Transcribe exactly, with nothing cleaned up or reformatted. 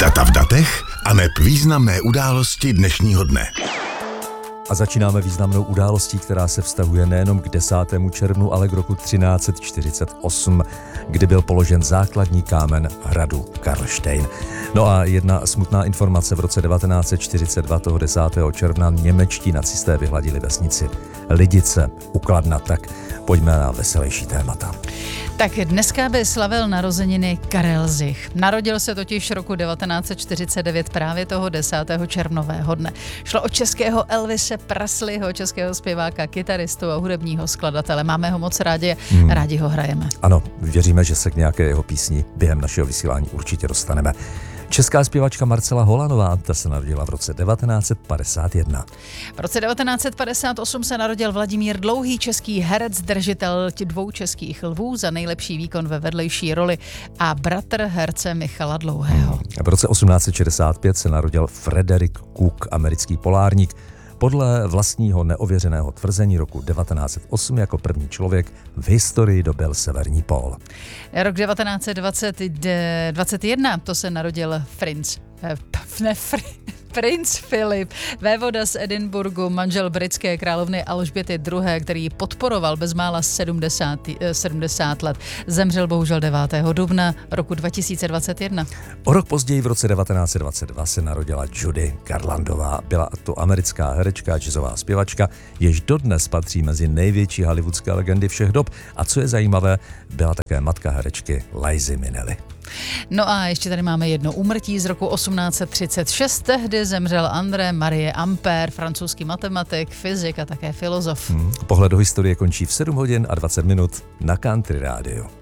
Data v datech aneb významné události dnešního dne. A začínáme významnou událostí, která se vztahuje nejenom k desátému červnu, ale k roku třináct set čtyřicet osm, kdy byl položen základní kámen hradu Karlštejn. No a jedna smutná informace: v roce devatenáct set čtyřicet dva, toho desátého června, němečtí nacisté vyhladili vesnici Lidice u Kladna. Tak pojďme na veselější témata. Tak dneska by slavil narozeniny Karel Zich. Narodil se totiž roku devatenáct set čtyřicet devět právě toho desátého červnového dne. Šlo o českého Elvise Presleyho, českého zpěváka, kytaristu a hudebního skladatele. Máme ho moc rádi, hmm. rádi ho hrajeme. Ano, věříme, že se k nějaké jeho písni během našeho vysílání určitě dostaneme. Česká zpěvačka Marcela Holanová, ta se narodila v roce devatenáct set padesát jedna. V roce devatenáct set padesát osm se narodil Vladimír Dlouhý, český herec, držitel dvou českých lvů za nejlepší výkon ve vedlejší roli a bratr herce Michala Dlouhého. V roce osmnáct set šedesát pět se narodil Frederick Cook, americký polárník. Podle vlastního neověřeného tvrzení roku devatenáct set osm jako první člověk v historii dobyl severní pól. Rok devatenáct set dvacet jedna, to se narodil Princ, ne, Princ Filip, vévoda z Edinburgu, manžel britské královny Alžběty druhé., který podporoval bezmála sedmdesát, sedmdesát let. Zemřel bohužel devátého dubna roku dva tisíce dvacet jedna. O rok později v roce devatenáct set dvacet dva se narodila Judy Garlandová. Byla to americká herečka a jazzová zpěvačka, jež dodnes patří mezi největší hollywoodské legendy všech dob. A co je zajímavé, byla také matka herečky Lizy Minnelli. No a ještě tady máme jedno úmrtí z roku osmnáct set třicet šest. Tehdy zemřel André Marie Ampère, francouzský matematik, fyzik a také filozof. Hmm. Pohled do historie končí v sedm hodin a dvacet minut na Country rádiu.